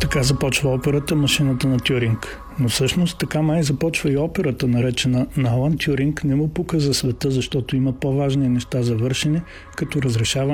Така започва операта "Машината на Тюринг". Но всъщност така май започва и операта, наречена "На Алан Тюринг не му пука за света", защото има по-важни неща за вършене, като разрешаване